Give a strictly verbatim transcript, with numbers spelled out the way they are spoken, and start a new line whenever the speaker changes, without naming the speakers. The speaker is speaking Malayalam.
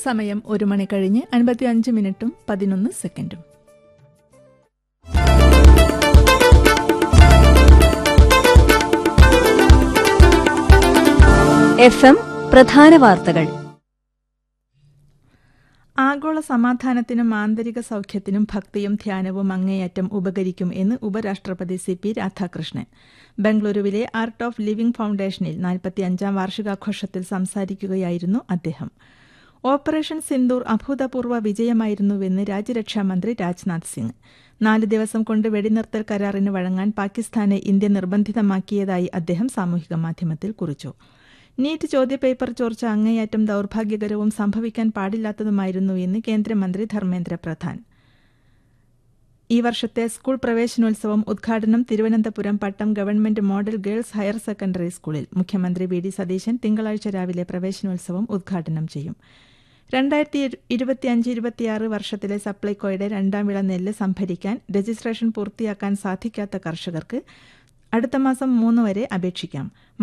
സമയം ഒരു മണി കഴിഞ്ഞ് അൻപത്തി അഞ്ച് മിനിറ്റും പതിനൊന്ന് സെക്കൻഡും.
എഫ് എം പ്രധാന വാർത്തകൾ.
ആഗോള സമാധാനത്തിനും ആന്തരിക സൌഖ്യത്തിനും ഭക്തിയും ധ്യാനവും അങ്ങേയറ്റം ഉപകരിക്കും എന്ന് ഉപരാഷ്ട്രപതി സി പി രാധാകൃഷ്ണൻ. ബംഗളൂരുവിലെ ആർട്ട് ഓഫ് ലിവിംഗ് ഫൌണ്ടേഷനിൽ നാൽപ്പത്തിയഞ്ചാം വാർഷികാഘോഷത്തിൽ സംസാരിക്കുകയായിരുന്നു അദ്ദേഹം. ഓപ്പറേഷൻ സിന്ദൂർ അഭൂതപൂർവ്വ വിജയമായിരുന്നുവെന്ന് രാജ്യരക്ഷാമന്ത്രി രാജ്നാഥ് സിംഗ്. നാല് ദിവസം കൊണ്ട് വെടിനിർത്തൽ കരാറിന് വഴങ്ങാൻ പാകിസ്ഥാനെ ഇന്ത്യ നിർബന്ധിതമാക്കിയതായി അദ്ദേഹം സാമൂഹിക മാധ്യമത്തിൽ കുറിച്ചു. നീറ്റ് ചോദ്യപേപ്പർ ചോർച്ച അങ്ങേയറ്റം ദൌർഭാഗ്യകരവും സംഭവിക്കാൻ പാടില്ലാത്തതുമായിരുന്നു എന്ന് കേന്ദ്രമന്ത്രി ധർമ്മേന്ദ്ര പ്രധാൻ. ഈ വർഷത്തെ സ്കൂൾ പ്രവേശനോത്സവം ഉദ്ഘാടനം തിരുവനന്തപുരം പട്ടം government model girls higher secondary സ്കൂളിൽ. മുഖ്യമന്ത്രി വി ഡി സതീശൻ തിങ്കളാഴ്ച രാവിലെ പ്രവേശനോത്സവം ഉദ്ഘാടനം ചെയ്യും. രണ്ടായിരത്തി ഇരുപത്തിയഞ്ച് ഇരുപത്തിയാറ് വർഷത്തിലെ സപ്ലൈകോയുടെ രണ്ടാം വിള നെല്ല് സംഭരിക്കാൻ രജിസ്ട്രേഷൻ പൂർത്തിയാക്കാൻ സാധിക്കാത്ത കർഷകർക്ക് അടുത്ത മാസം മൂന്ന് വരെ അപേക്ഷിക്കാം.